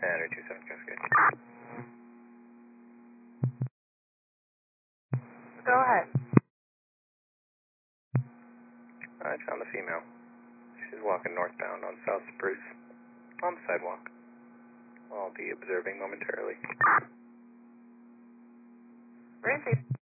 Center 27 Cascade. Go ahead. I found the female. She's walking northbound on South Spruce, on the sidewalk. I'll be observing momentarily. Rancy.